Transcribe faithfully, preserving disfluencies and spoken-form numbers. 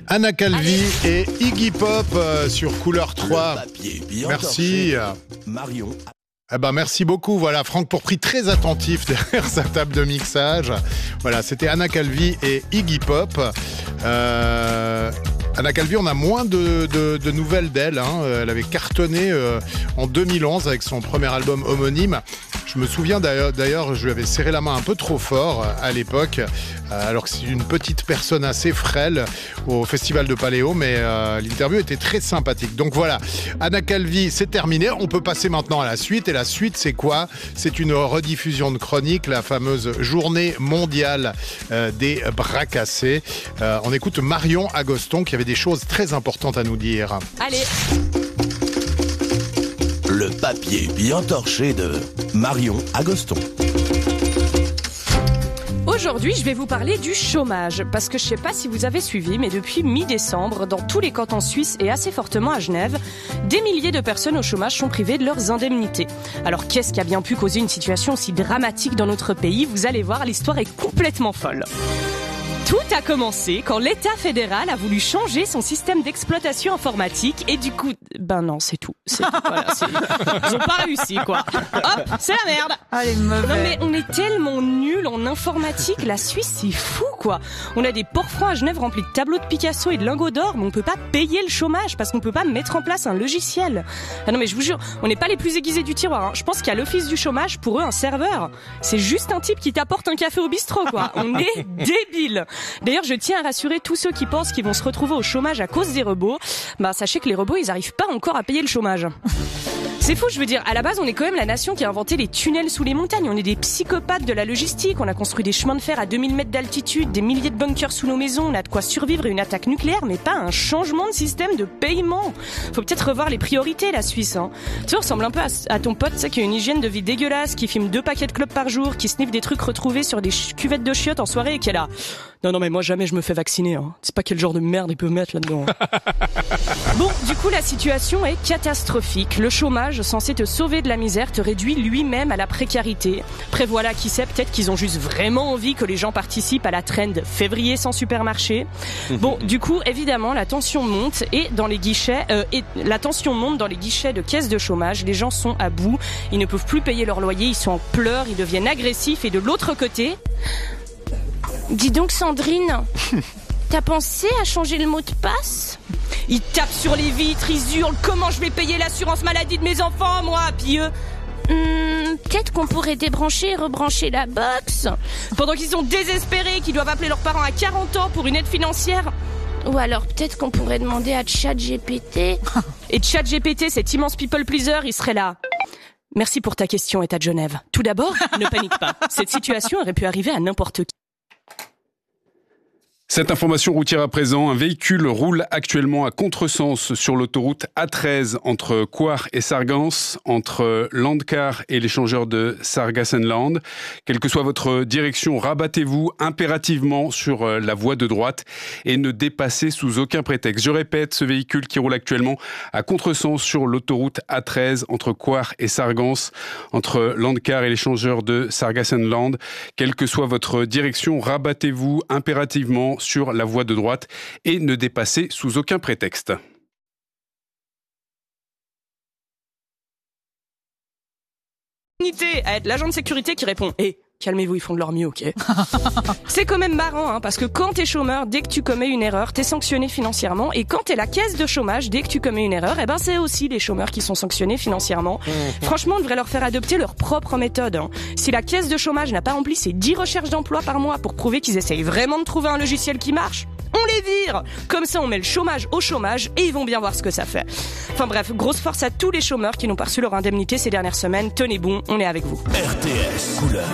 Anna Calvi Allez. et Iggy Pop euh, sur Couleur trois. Merci. Marion. Eh ben, merci beaucoup. Voilà, Franck Pourpris très attentif derrière sa table de mixage. Voilà, c'était Anna Calvi et Iggy Pop. Euh... Anna Calvi, on a moins de, de, de nouvelles d'elle. Hein. Elle avait cartonné euh, en deux mille onze avec son premier album homonyme. Je me souviens d'ailleurs, d'ailleurs, je lui avais serré la main un peu trop fort euh, à l'époque, euh, alors que c'est une petite personne assez frêle au Festival de Paléo, mais euh, l'interview était très sympathique. Donc voilà, Anna Calvi, c'est terminé. On peut passer maintenant à la suite. Et la suite, c'est quoi ? C'est une rediffusion de Chronique, la fameuse journée mondiale euh, des bras cassés. Euh, on écoute Marion Agoston qui avait des choses très importantes à nous dire. Allez. Le papier bien torché de Marion Agoston. Aujourd'hui, je vais vous parler du chômage, parce que je sais pas si vous avez suivi, mais depuis mi-décembre, dans tous les cantons suisses et assez fortement à Genève, des milliers de personnes au chômage sont privées de leurs indemnités. Alors qu'est-ce qui a bien pu causer une situation aussi dramatique dans notre pays ? Vous allez voir, l'histoire est complètement folle. Tout a commencé quand l'État fédéral a voulu changer son système d'exploitation informatique et du coup, ben non, c'est tout. C'est, voilà, c'est, ils ont pas réussi, quoi. Hop, c'est la merde. Ah, les mauvais. Non mais on est tellement nuls en informatique, la Suisse c'est fou, quoi. On a des ports francs à Genève remplis de tableaux de Picasso et de lingots d'or, mais on peut pas payer le chômage parce qu'on peut pas mettre en place un logiciel. Ah non mais je vous jure, on n'est pas les plus aiguisés du tiroir. Hein. Je pense qu'à l'office du chômage, pour eux, un serveur, c'est juste un type qui t'apporte un café au bistrot, quoi. On est débiles. D'ailleurs, je tiens à rassurer tous ceux qui pensent qu'ils vont se retrouver au chômage à cause des robots. Bah, sachez que les robots, ils arrivent pas encore à payer le chômage. C'est fou, je veux dire, à la base, on est quand même la nation qui a inventé les tunnels sous les montagnes. On est des psychopathes de la logistique. On a construit des chemins de fer à deux mille mètres d'altitude, des milliers de bunkers sous nos maisons. On a de quoi survivre à une attaque nucléaire, mais pas un changement de système de paiement. Faut peut-être revoir les priorités, la Suisse, hein. Tu vois, ressemble un peu à, à ton pote, ça, qui a une hygiène de vie dégueulasse, qui fume deux paquets de clopes par jour, qui sniffe des trucs retrouvés sur des ch- cuvettes de chiottes en soirée et qui est là. Non, non, mais moi, jamais je me fais vacciner, hein. C'est pas quel genre de merde ils peuvent mettre là-dedans. Bon, du coup, la situation est catastrophique. Le chômage, censé te sauver de la misère, te réduit lui-même à la précarité. Après, voilà, qui sait, peut-être qu'ils ont juste vraiment envie que les gens participent à la trend février sans supermarché. Bon, du coup, évidemment, la tension monte et dans les guichets, euh, et la tension monte dans les guichets de caisses de chômage. Les gens sont à bout. Ils ne peuvent plus payer leur loyer. Ils sont en pleurs. Ils deviennent agressifs. Et de l'autre côté... Dis donc Sandrine, t'as pensé à changer le mot de passe ? Ils tapent sur les vitres, ils hurlent. Comment je vais payer l'assurance maladie de mes enfants, moi ? Puis eux... Hum, peut-être qu'on pourrait débrancher et rebrancher la box. Pendant qu'ils sont désespérés, qu'ils doivent appeler leurs parents à quarante ans pour une aide financière. Ou alors peut-être qu'on pourrait demander à ChatGPT. Et ChatGPT, cet immense people pleaser, il serait là. Merci pour ta question, État de Genève. Tout d'abord, ne panique pas. Cette situation aurait pu arriver à n'importe qui. Cette information routière à présent, un véhicule roule actuellement à contresens sur l'autoroute A treize entre Coire et Sargans, entre Landcar et l'échangeur de Sargassenland. Quelle que soit votre direction, rabattez-vous impérativement sur la voie de droite et ne dépassez sous aucun prétexte. Je répète, ce véhicule qui roule actuellement à contresens sur l'autoroute A treize entre Coire et Sargans, entre Landcar et l'échangeur de Sargassenland. Quelle que soit votre direction, rabattez-vous impérativement sur la voie de droite et ne dépassez sous aucun prétexte. À être l'agent de sécurité qui répond « Hé, calmez-vous, ils font de leur mieux, ok ?» C'est quand même marrant, hein, parce que quand t'es chômeur, dès que tu commets une erreur, t'es sanctionné financièrement. Et quand t'es la caisse de chômage, dès que tu commets une erreur, eh ben c'est aussi les chômeurs qui sont sanctionnés financièrement. Mmh. Franchement, on devrait leur faire adopter leur propre méthode. Hein. Si la caisse de chômage n'a pas rempli ses dix recherches d'emploi par mois pour prouver qu'ils essayent vraiment de trouver un logiciel qui marche, on les vire. Comme ça, on met le chômage au chômage et ils vont bien voir ce que ça fait. Enfin bref, grosse force à tous les chômeurs qui n'ont pas reçu leur indemnité ces dernières semaines. Tenez bon, on est avec vous. R T S, couleur.